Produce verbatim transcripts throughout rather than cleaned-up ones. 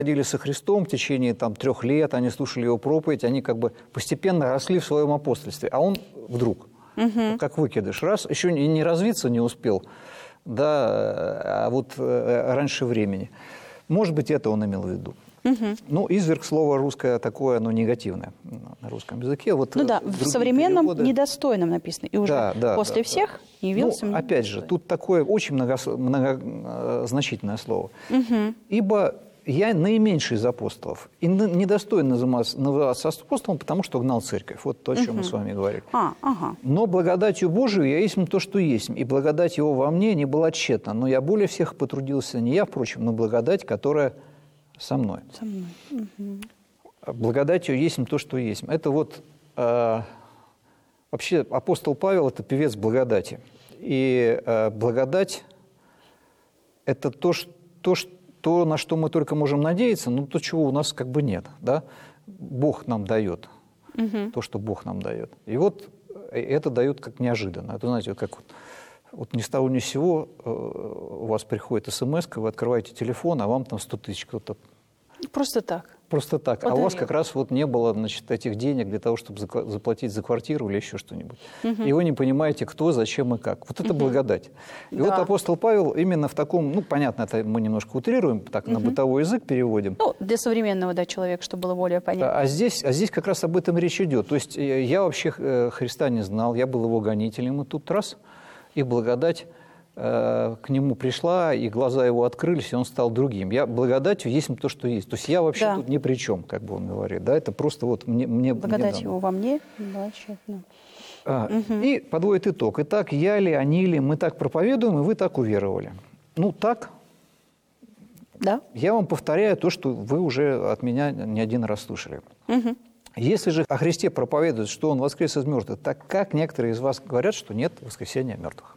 ходили со Христом в течение там, трех лет, они слушали его проповедь, они как бы постепенно росли в своем апостольстве. А он вдруг, угу. как выкидыш, раз, еще и не развиться не успел, да, а вот раньше времени. Может быть, это он имел в виду. Угу. Ну, изверг слово русское такое, оно негативное на русском языке. Вот ну да, в современном переводы... недостойном написано. И уже да, да, после да, всех да. явился... Ну, опять же, тут такое очень много... многозначительное слово. Угу. Ибо я наименьший из апостолов. И недостоин называться апостолом, потому что гнал церковь. Вот то, о чем угу. мы с вами говорили. А, ага. Но благодатью Божию я есть то, что есть. И благодать его во мне не была тщетна. Но я более всех потрудился, не я, впрочем, но благодать, которая... Со мной. Со мной. Угу. Благодатью есть то, что есть. Это вот э, вообще апостол Павел – это певец благодати. И э, благодать – это то, что, то, на что мы только можем надеяться, но то, чего у нас как бы нет. Да? Бог нам дает. Угу. То, что Бог нам дает. И вот это дает как неожиданно. Это, знаете, вот как вот, вот ни с того ни с сего э, у вас приходит смс-ка, вы открываете телефон, а вам там сто тысяч кто-то... Просто так. Просто так. Подарил. А у вас как раз вот не было, значит, этих денег для того, чтобы заплатить за квартиру или еще что-нибудь. Угу. И вы не понимаете, кто, зачем и как. Вот это угу. благодать. И да. вот апостол Павел именно в таком, ну, понятно, это мы немножко утрируем, так угу. на бытовой язык переводим. Ну, для современного, да, человека, чтобы было более понятно. А здесь, а здесь как раз об этом речь идет. То есть я вообще Христа не знал, я был его гонителем, и тут раз, и благодать к нему пришла, и глаза его открылись, и он стал другим. Я благодатью есть то, что есть. То есть я вообще да. тут ни при чем, как бы он говорит. Да, это просто вот мне... мне благодать мне его во мне, да, тщетно. А, угу. И подводит итог. Итак, я ли, они ли, мы так проповедуем, и вы так уверовали. Ну, так. Да. Я вам повторяю то, что вы уже от меня не один раз слышали. Угу. Если же о Христе проповедуют, что Он воскрес из мертвых, так как некоторые из вас говорят, что нет воскресения мертвых?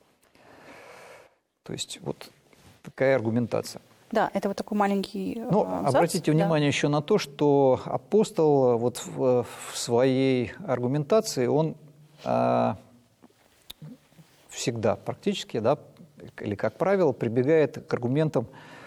То есть вот такая аргументация. Да, это вот такой маленький Ну, абзац. Обратите да. внимание еще на то, что апостол вот в, в своей аргументации, он а, всегда практически, да, или как правило, прибегает к аргументам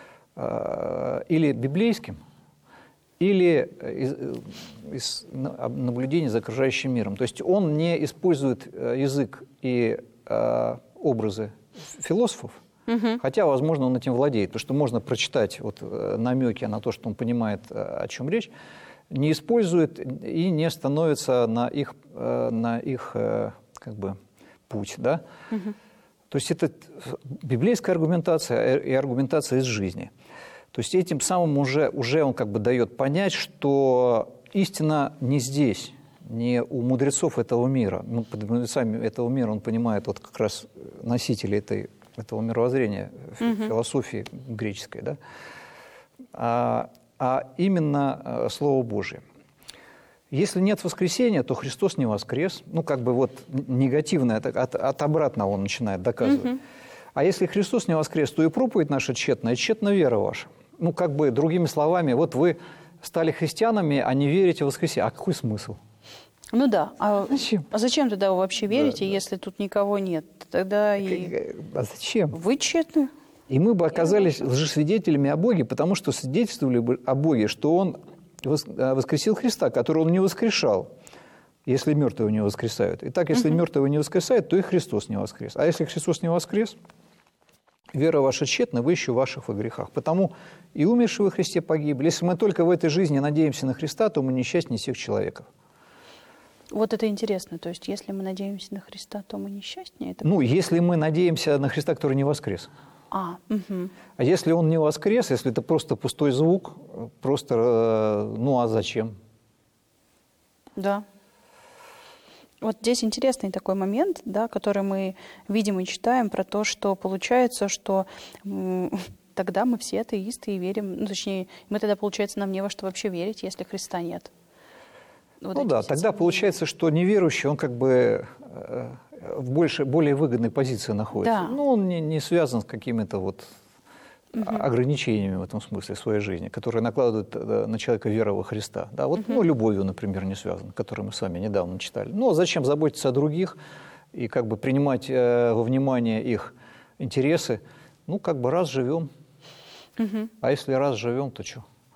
а, или библейским, или из, из наблюдений за окружающим миром. То есть он не использует язык и а, образы философов, угу. хотя, возможно, он этим владеет, потому что можно прочитать вот намеки на то, что он понимает, о чем речь, не использует и не становится на их, на их как бы, путь. Да? Угу. То есть это библейская аргументация и аргументация из жизни. То есть этим самым уже, уже он как бы дает понять, что истина не здесь, не у мудрецов этого мира. Ну, под мудрецами этого мира он понимает вот как раз носители этой, этого мировоззрения, угу. философии греческой, да? а, а именно Слово Божие. Если нет воскресения, то Христос не воскрес. Ну, как бы вот негативное, от, от обратного он начинает доказывать. Угу. А если Христос не воскрес, то и проповедь наша тщетна, и тщетна вера ваша. Ну, как бы другими словами, вот вы стали христианами, а не верите в воскресение. А какой смысл? Ну да. А зачем, а зачем тогда вы вообще верите, да, да. если тут никого нет? Тогда и... А зачем? Вы тщетны. И мы бы оказались лжесвидетелями о Боге, потому что свидетельствовали бы о Боге, что Он воскресил Христа, которого Он не воскрешал, если мертвые не воскресают. Итак, если угу. мертвые не воскресают, то и Христос не воскрес. А если Христос не воскрес, вера ваша тщетна, вы еще в ваших во грехах. Потому и умершие во Христе погибли. Если мы только в этой жизни надеемся на Христа, то мы несчастнее всех человеков. Вот это интересно. То есть, если мы надеемся на Христа, то мы несчастнее? Это... Ну, если мы надеемся на Христа, который не воскрес. А, угу. а если Он не воскрес, если это просто пустой звук, просто, ну, а зачем? Да. Вот здесь интересный такой момент, да, который мы видим и читаем, про то, что получается, что м- тогда мы все атеисты и верим, ну, точнее, мы тогда, получается, нам не во что вообще верить, если Христа нет. Вот ну да, тогда сомнения. Получается, что неверующий, он как бы э, в больше, более выгодной позиции находится. Да. Ну, он не, не связан с какими-то вот угу. ограничениями в этом смысле своей жизни, которые накладывают на человека вера во Христа. Да, вот, угу. ну, любовью, например, не связан, которую мы с вами недавно читали. Ну, а зачем заботиться о других и как бы принимать э, во внимание их интересы? Ну, как бы раз живем. Угу. А если раз живем, то что?